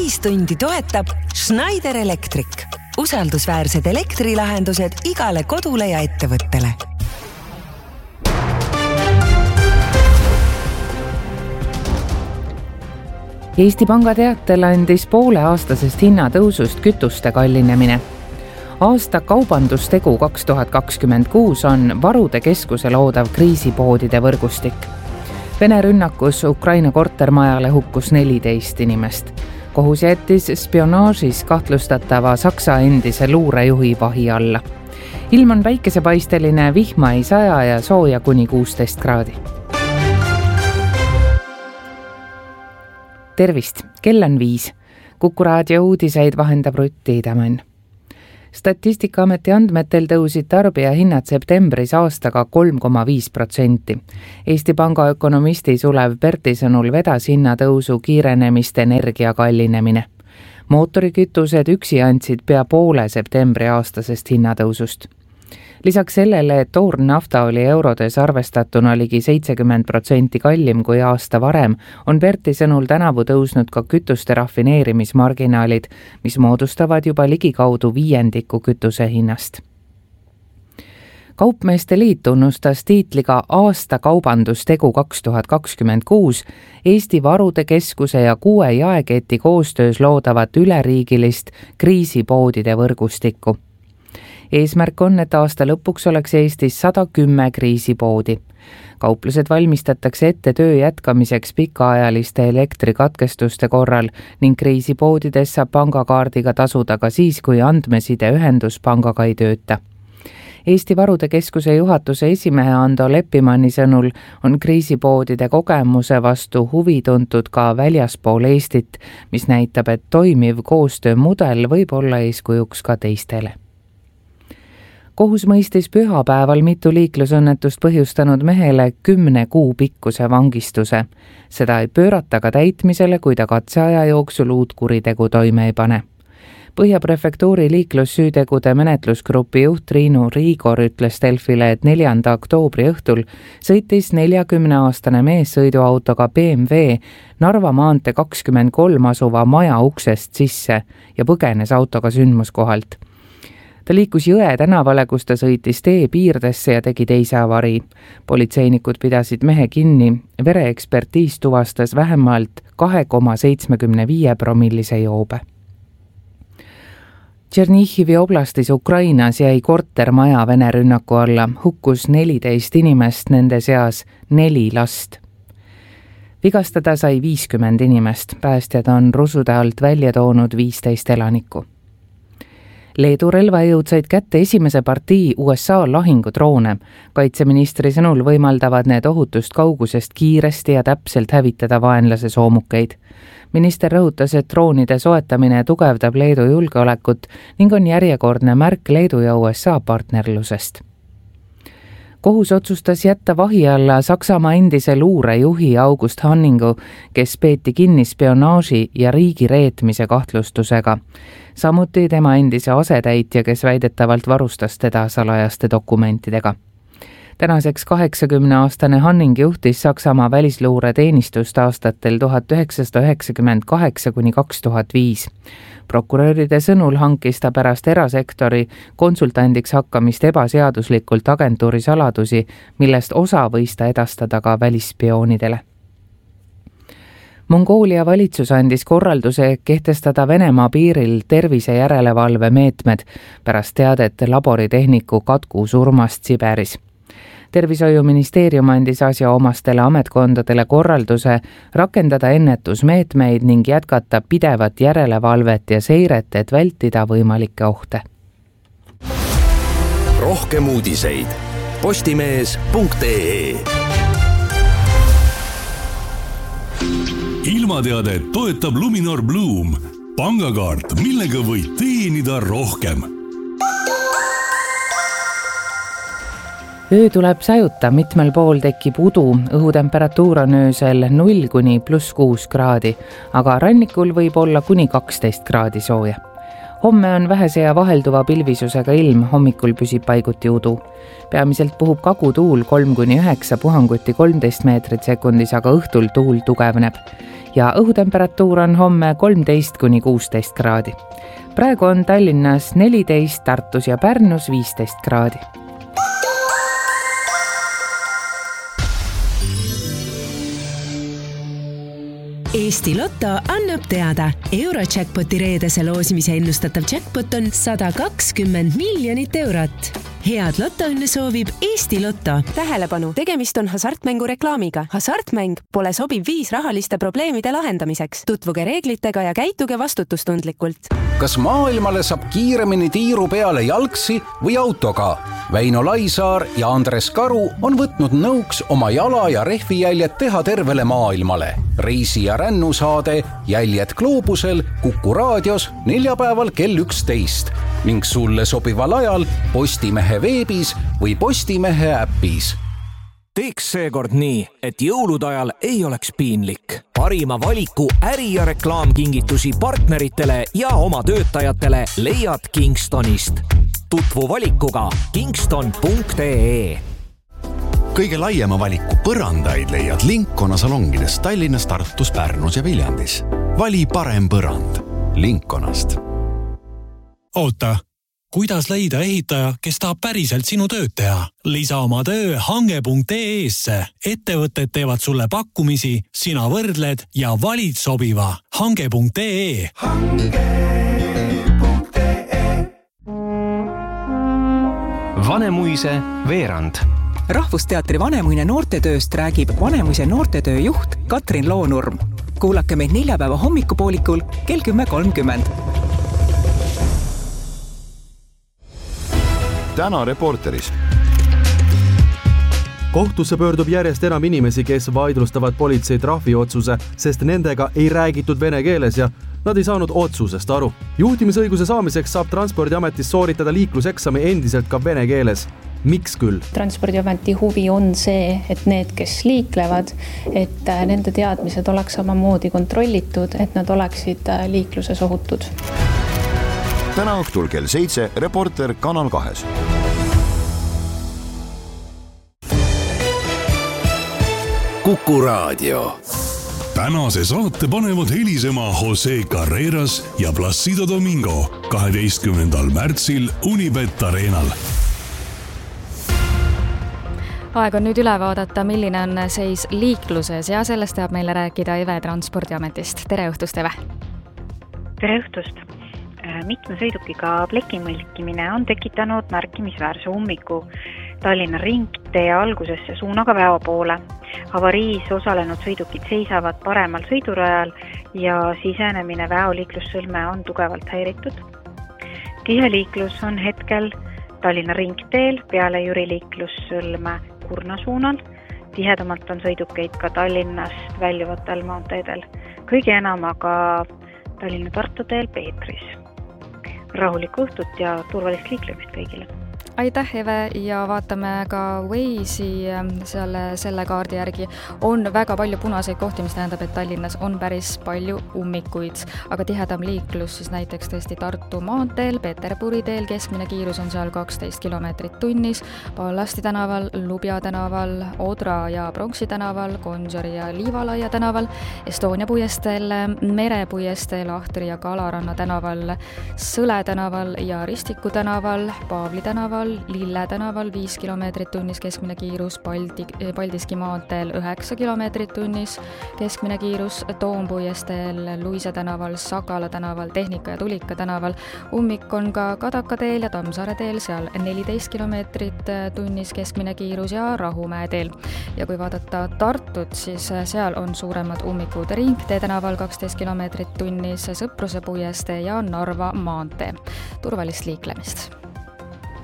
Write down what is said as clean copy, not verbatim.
täistundi toetab Schneider Electric. Usaldusväärsed elektrilahendused igale kodule ja ettevõttele. Eesti Panga teatel andis pooleaastasest hinnatõusust kütuste kallinemine. Aasta kaubandustegu 2026 on Varude Keskuse loodav kriisipoodide võrgustik. Vene rünnakus Ukraina kortermajale hukkus 14 inimest. Kohus jättis spionaažis kahtlustatava Saksa endise luurejuhi vahi alla. Ilm on päikesepaisteline, vihma ei saja ja sooja kuni 16 kraadi. Tervist, kell on 5. Kuku raadio uudiseid vahendab Rutt Tiidemann. Statistikaameti andmetel tõusid tarbijahinnad septembris aastaga 3,5%. Eesti Panga ökonomisti Sulev Perti sõnul vedas hinnatõusu kiirenemist energia kallinemine. Mootorikütused üksi andsid pea poole septembri aastasest hinnatõusust. Lisaks sellele, et toornafta oli eurodes arvestatuna ligi 70% kallim kui aasta varem, on Perti sõnul tänavu tõusnud ka kütuste rafineerimismarginaalid, mis moodustavad juba ligikaudu 1/5 kütuse hinnast. Kaupmeeste liit tunnustas tiitliga aasta kaubandustegu 2026 Eesti Varude Keskuse ja 6 jaeketi koostöös loodavat üleriigilist kriisipoodide võrgustikku. Eesmärk on, et aasta lõpuks oleks Eestis 110 kriisipoodi. Kauplused valmistatakse ette töö jätkamiseks pikaajaliste elektrikatkestuste korral ning kriisipoodides saab pangakaardiga tasuda ka siis, kui andmesideühendus pangaga ei tööta. Eesti Varude Keskuse juhatuse esimehe Ando Leppimanni sõnul on kriisipoodide kogemuse vastu huvi tuntud ka väljaspool Eestit, mis näitab, et toimiv koostöömudel võib olla eeskujuks ka teistele. Kohus mõistis pühapäeval mitu liiklusõnnetust põhjustanud mehele 10 kuu pikkuse vangistuse. Seda ei pöörata ka täitmisele, kui ta katseaja jooksul uut kuritegu toime ei pane. Põhjaprefektuuri liiklussüütegude menetlusgrupi juht Triinu Riigor ütles Delfile, et 4. oktoobri õhtul sõitis 40-aastane mees sõiduautoga BMW Narva maantee 23 asuva maja uksest sisse ja põgenes autoga sündmuskohalt. Ta liikus Jõe tänavale, kus ta sõitis tee piirdesse ja tegi teise avarii. Politseinikud pidasid mehe kinni, vereekspertiis tuvastas vähemalt 2,75 promillise joobe. Tšernihivi oblastis Ukrainas jäi kortermaja Vene rünnaku alla, hukkus 14 inimest, nende seas 4 last. Vigastada sai 50 inimest, päästjad on rusude alt välja toonud 15 elanikku. Leedu relvajõud said kätte esimese partii USA lahingudroone. Kaitseministri sõnul võimaldavad need ohutust kaugusest kiiresti ja täpselt hävitada vaenlase soomukeid. Minister rõhutas, et droonide soetamine tugevdab Leedu julgeolekut ning on järjekordne märk Leedu ja USA partnerlusest. Kohus otsustas jätta vahi alla Saksamaa endise luurejuhi August Hanningu, kes peeti kinni spionaaži ja riigi reetmise kahtlustusega. Samuti tema endise asetäitja, kes väidetavalt varustas teda salajaste dokumentidega. Tänaseks 80-aastane Hanning juhtis Saksamaa välisluureteenistust aastatel 1998 kuni 2005. Prokuröride sõnul hankis ta pärast erasektori konsultandiks hakkamist ebaseaduslikult agentuuri saladusi, millest osa võis ta edastada ka välisspioonidele. Mongoolia valitsus andis korralduse kehtestada Venemaa piiril tervisejärelevalve meetmed pärast teadet laboritehniku Katku surmast Siberis. Tervishoiuministeerium andis asjaomastele ametkondadele korralduse rakendada ennetusmeetmeid ning jätkata pidevat järelevalvet ja seiret, et vältida võimalikke ohte. Rohkem uudiseid postimees.ee. Ilmateade toetab Luminor Bloom, pangakaart, millega võid teenida rohkem. Öö tuleb sajuta, mitmel pool tekib udu, õhutemperatuur on öösel 0 kuni +6 kraadi, aga rannikul võib olla kuni 12 kraadi sooja. Homme on vähese ja vahelduva pilvisusega ilm, hommikul püsib paiguti udu. Peamiselt puhub kagutuul 3-9, puhanguti 13 meetrit sekundis, aga õhtul tuul tugevneb. Ja õhutemperatuur on homme 13-16 kraadi. Praegu on Tallinnas 14, Tartus ja Pärnus 15 kraadi. Eesti Lotto annab teada. Eurojackpoti reedese loosimise ennustatav jackpot on 120 miljonit eurot. Head lotoõnne soovib Eesti Lotto. Tähelepanu, tegemist on hasartmängu reklaamiga. Hasartmäng pole sobiv viis rahaliste probleemide lahendamiseks. Tutvuge reeglitega ja käituge vastutustundlikult. Kas maailmale saab kiiremini tiiru peale jalgsi või autoga? Väino Laisaar ja Andres Karu on võtnud nõuks oma jala- ja rehvijäljed teha tervele maailmale. Reisi- ja rännusaade Jäljed gloobusel Kuku raadios neljapäeval kell 11 ning sulle sobival ajal Postimehe veebis või Postimehe äpis. Teeks seekord nii, et jõulude ajal ei oleks piinlik. Parima valiku äri- ja reklaamkingitusi partneritele ja oma töötajatele leiad Kingstonist. Tutvu valikuga kingston.ee. Kõige laiema valiku põrandaid leiad Linkona salongides Tallinnas, Tartus, Pärnus ja Viljandis. Vali parem põrand Linkonast. Oota, kuidas leida ehitaja, kes tahab päriselt sinu tööd teha? Lisa oma töö hange.ee-sse. Ettevõtted teevad sulle pakkumisi, sina võrdled ja valid sobiva. Hange.ee. Vanemuise veerand. Rahvusteatri Vanemuine noortetööst räägib Vanemuise noortetöö juht Katrin Loonurm. Kuulake meid neljapäeva hommikupoolikul kell 10.30. Täna Reporteris. Kohtusse pöördub järjest enam inimesi, kes vaidlustavad politsei trahviotsuse, sest nendega ei räägitud vene keeles ja nad ei saanud otsusest aru. Juhtimisõiguse saamiseks saab Transpordiametis sooritada liikluseksami endiselt ka vene keeles. Miks küll? Transpordiameti huvi on see, et need, kes liiklevad, et nende teadmised oleks samamoodi kontrollitud, et nad oleksid liikluses ohutud. Täna õhtul kell 7 Reporter Kanal 2. Kuku raadio. Tänase saate panevad helisema Jose Carreras ja Placido Domingo 12. märtsil Unibet Arenal. Aeg on nüüd üle vaadata, milline on seis liikluses ja sellest teab meile rääkida Eve Transpordiametist. Tere õhtust, Eve! Tere õhtust! Mitme sõidukiga plekimõlkimine on tekitanud märkimisväärse ummiku Tallinna ringtee algusesse suunaga Väo poole. Avariis osalenud sõidukid seisavad paremal sõidurajal ja sisenemine Väo liiklussõlme on tugevalt häiritud. Tihe liiklus on hetkel Tallinna ringteel peale Jüri liiklussõlme Kurna suunal. Tihedamalt on sõidukeid ka Tallinnast väljuvatel maanteedel. Kõige enam aga Tallinna-Tartu teel Peetris. Rahulikku õhtut ja turvalist liiklemist kõigile. Aitäh, Eve, ja vaatame ka Waze'i selle kaardi järgi. On väga palju punaseid kohti, mis tähendab, et Tallinnas on päris palju ummikuid, aga tihedam liiklus siis näiteks tõesti Tartu maanteel, Peterburi teel, keskmine kiirus on seal 12 kilomeetrit tunnis, Pallasti tänaval, Lubja tänaval, Odra ja Pronksi tänaval, Gonsiori ja Liivalaia tänaval, Estonia puiesteel, Mere puiesteel, Ahtri ja Kalaranna tänaval, Sõle tänaval ja Ristiku tänaval, Paavli tänaval, Lille tänaval 5 kilomeetrit tunnis keskmine kiirus, Paldiski maanteel 9 kilomeetrit tunnis keskmine kiirus, Toompuiesteel, Luise tänaval, Sakala tänaval, Tehnika ja Tulika tänaval. Ummik on ka Kadaka teel ja Tammsaare teel, seal 14 kilomeetrit tunnis keskmine kiirus ja Rahumäe teel. Ja kui vaadata Tartut, siis seal on suuremad ummikud Ringtee tänaval 12 kilomeetrit tunnis, Sõpruse puiestee ja Narva maantee. Turvalist liiklemist!